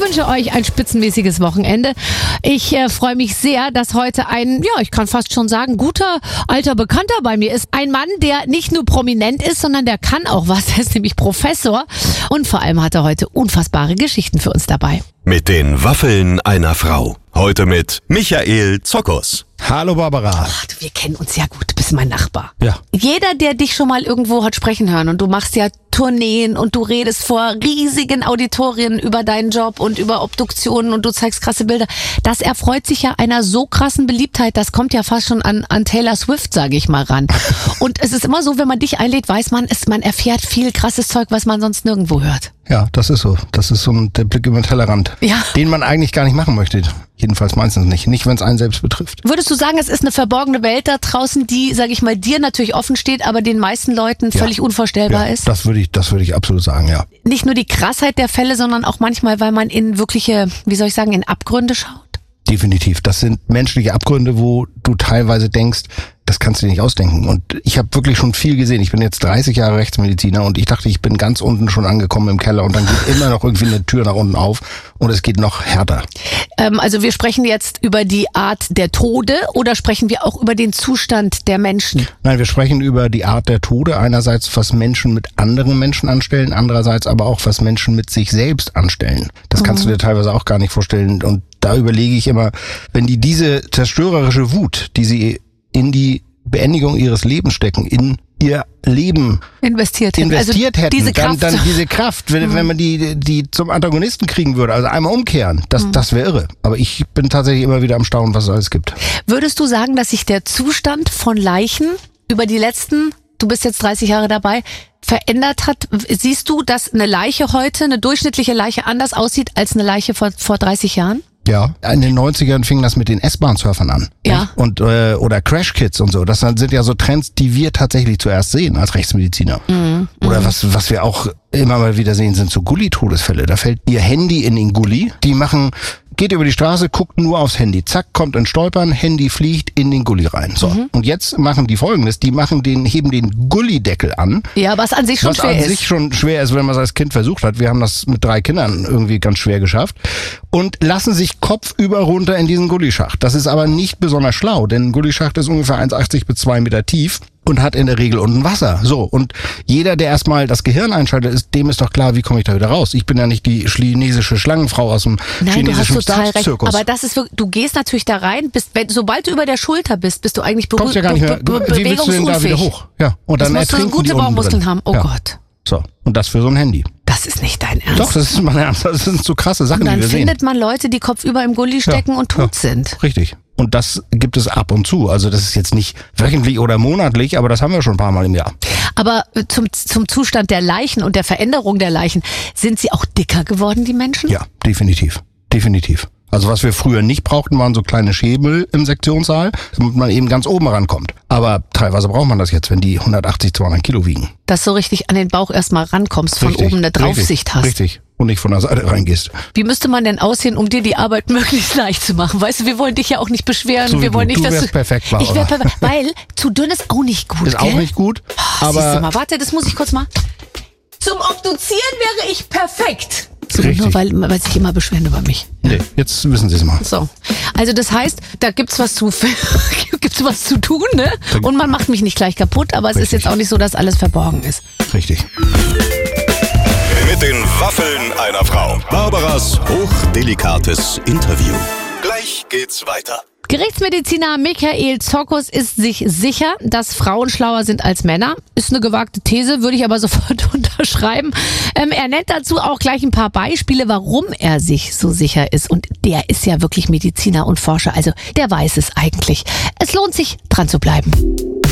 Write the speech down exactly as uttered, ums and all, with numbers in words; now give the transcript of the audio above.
wünsche euch ein spitzenmäßiges Wochenende. Ich äh, freue mich sehr, dass heute ein, ja, ich kann fast schon sagen, guter alter Bekannter bei mir ist. Ein Mann, der nicht nur prominent ist, sondern der kann auch was. Er ist nämlich Professor und vor allem hat er heute unfassbare Geschichten für uns dabei. Mit den Waffeln einer Frau. Heute mit Michael Zokos. Hallo Barbara. Ach, du, wir kennen uns ja gut, du bist mein Nachbar. Ja. Jeder, der dich schon mal irgendwo hat sprechen hören und du machst ja Tourneen und du redest vor riesigen Auditorien über deinen Job und über Obduktionen und du zeigst krasse Bilder, das erfreut sich ja einer so krassen Beliebtheit, das kommt ja fast schon an, an Taylor Swift, sage ich mal, ran. Und es ist immer so, wenn man dich einlädt, weiß man, es, man erfährt viel krasses Zeug, was man sonst nirgendwo hört. Ja, das ist so. Das ist so ein, der Blick über den Tellerrand, Ja. den man eigentlich gar nicht machen möchte. Jedenfalls meistens nicht. Nicht, wenn es einen selbst betrifft. Würdest du sagen, es ist eine verborgene Welt da draußen, die, sage ich mal, dir natürlich offen steht, aber den meisten Leuten Ja. völlig unvorstellbar Ja, ist? das würde ich, das würde ich absolut sagen, ja. Nicht nur die Krassheit der Fälle, sondern auch manchmal, weil man in wirkliche, wie soll ich sagen, in Abgründe schaut? Definitiv. Das sind menschliche Abgründe, wo du teilweise denkst, das kannst du dir nicht ausdenken. Und ich habe wirklich schon viel gesehen. Ich bin jetzt dreißig Jahre Rechtsmediziner und ich dachte, ich bin ganz unten schon angekommen im Keller und dann geht immer noch irgendwie eine Tür nach unten auf und es geht noch härter. Ähm, also wir sprechen jetzt über die Art der Tode oder sprechen wir auch über den Zustand der Menschen? Nein, wir sprechen über die Art der Tode. Einerseits, was Menschen mit anderen Menschen anstellen, andererseits aber auch, was Menschen mit sich selbst anstellen. Das kannst du dir teilweise auch gar nicht vorstellen. Und da überlege ich immer, wenn die diese zerstörerische Wut, die sie in die Beendigung ihres Lebens stecken, in ihr Leben Investiert hätten. investiert also hätten, diese dann, Kraft. dann diese Kraft, wenn, wenn man die, die zum Antagonisten kriegen würde, also einmal umkehren, das, das wäre irre. Aber ich bin tatsächlich immer wieder am Staunen, was es alles gibt. Würdest du sagen, dass sich der Zustand von Leichen über die letzten, du bist jetzt dreißig Jahre dabei, verändert hat? Siehst du, dass eine Leiche heute, eine durchschnittliche Leiche anders aussieht als eine Leiche vor, vor dreißig Jahren? Ja, in den neunzigern fing das mit den S-Bahn-Surfern an. Ja. Nicht? Und äh, oder Crash-Kids und so. Das sind ja so Trends, die wir tatsächlich zuerst sehen als Rechtsmediziner. Mhm. Oder was was wir auch immer mal wieder sehen, sind so Gully-Todesfälle. Da fällt ihr Handy in den Gully. Die machen, geht über die Straße, guckt nur aufs Handy. Zack, kommt in Stolpern, Handy fliegt in den Gully rein. So. Mhm. Und jetzt machen die Folgendes. Die machen den, heben den Gully-Deckel an. Ja, was an sich schon was schwer an ist. sich schon schwer ist, wenn man es als Kind versucht hat. Wir haben das mit drei Kindern irgendwie ganz schwer geschafft. Und lassen sich kopfüber runter in diesen Gullischacht. Das ist aber nicht besonders schlau, denn ein Gullischacht ist ungefähr eins Komma achtzig bis zwei Meter tief und hat in der Regel unten Wasser. So, und jeder, der erstmal das Gehirn einschaltet, ist, dem ist doch klar, wie komme ich da wieder raus? Ich bin ja nicht die chinesische Schlangenfrau aus dem Nein, du hast chinesischen total recht. Staatszirkus. Aber das ist wirklich, du gehst natürlich da rein, bist, wenn, sobald du über der Schulter bist, bist du eigentlich berührt, Kommst ja gar nicht mehr. be be Wie willst du denn da wieder hoch? Ja, und Das dann musst du ertrinken gute die unten Bauchmuskeln drin. haben. Oh ja. Gott. So, und das für so ein Handy. Das ist nicht dein Ernst. Doch, das ist mein Ernst. Das sind so krasse Sachen, Und dann die wir findet sehen. man Leute, die kopfüber im Gully stecken Ja, und tot ja. sind. Richtig. Und das gibt es ab und zu. Also das ist jetzt nicht wöchentlich oder monatlich, aber das haben wir schon ein paar Mal im Jahr. Aber äh, zum, zum Zustand der Leichen und der Veränderung der Leichen, sind sie auch dicker geworden, die Menschen? Ja, definitiv. Definitiv. Also was wir früher nicht brauchten, waren so kleine Schäbel im Sektionssaal, damit man eben ganz oben rankommt. Aber teilweise braucht man das jetzt, wenn die hundertachtzig, zweihundert Kilo wiegen. Dass du richtig an den Bauch erstmal rankommst, von Richtig, oben eine Draufsicht richtig, hast. Richtig. Und nicht von der Seite reingehst. Wie müsste man denn aussehen, um dir die Arbeit möglichst leicht zu machen? Weißt du, wir wollen dich ja auch nicht beschweren. So wie wir wollen du. nicht, Du dass wärst perfekt, Barbara. Ich wär perfekt, weil zu dünn ist auch nicht gut. Ist gell? auch nicht gut, Oh, siehst du aber mal, warte, das muss ich kurz mal. Zum Obduzieren wäre ich perfekt. So, Richtig. nur weil, weil sich immer beschweren über mich. nee, jetzt wissen Sie es mal. So. Also das heißt, da gibt's was zu gibt's was zu tun, ne? Und man macht mich nicht gleich kaputt, aber es ist Richtig. jetzt auch nicht so, dass alles verborgen ist. Richtig. Mit den Waffeln einer Frau. Barbaras hochdelikates Interview. Gleich geht's weiter. Gerichtsmediziner Michael Zokos ist sich sicher, dass Frauen schlauer sind als Männer. Ist eine gewagte These, würde ich aber sofort unterschreiben. Ähm, er nennt dazu auch gleich ein paar Beispiele, warum er sich so sicher ist. Und der ist ja wirklich Mediziner und Forscher, also der weiß es eigentlich. Es lohnt sich, dran zu bleiben.